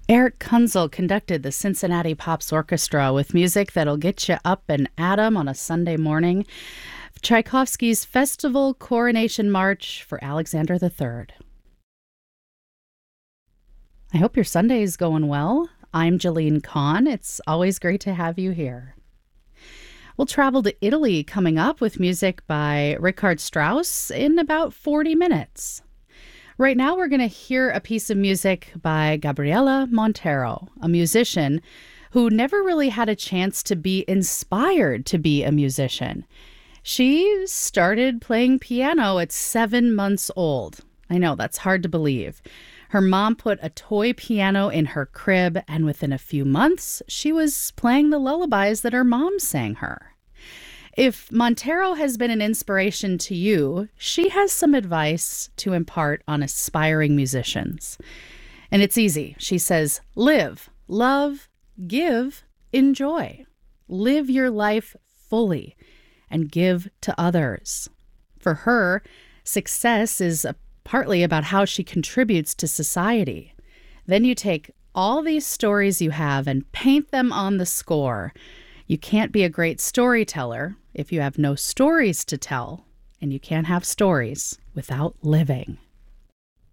Eric Kunzel conducted the Cincinnati Pops Orchestra with music that'll get you up and at 'em on a Sunday morning. Tchaikovsky's Festival Coronation March for Alexander III. I hope your Sunday is going well. I'm Jalene Kahn. It's always great to have you here. We'll travel to Italy coming up with music by Richard Strauss in about 40 minutes. Right now, we're going to hear a piece of music by Gabriela Montero, a musician who never really had a chance to be inspired to be a musician. She started playing piano at 7 months old. I know, that's hard to believe. Her mom put a toy piano in her crib, and within a few months, she was playing the lullabies that her mom sang her. If Montero has been an inspiration to you, she has some advice to impart on aspiring musicians. And it's easy. She says, live, love, give, enjoy. Live your life fully and give to others. For her, success is partly about how she contributes to society. Then you take all these stories you have and paint them on the score. You can't be a great storyteller if you have no stories to tell, and you can't have stories without living.